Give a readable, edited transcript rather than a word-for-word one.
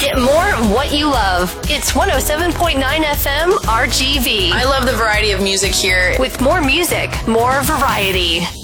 Get more of what you love. It's 107.9 FM RGV. I love the variety of music here. With more music, more variety.